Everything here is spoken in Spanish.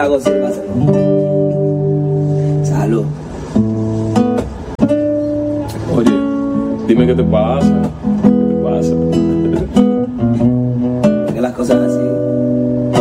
trago, sírvaselo. Salud. Oye, dime qué te pasa. ¿Qué te pasa?